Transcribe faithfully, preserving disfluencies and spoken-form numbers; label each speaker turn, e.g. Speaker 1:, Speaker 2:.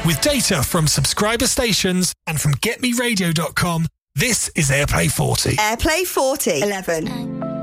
Speaker 1: With data from subscriber stations and from get me radio dot com, this is AirPlay forty.
Speaker 2: AirPlay forty. eleven.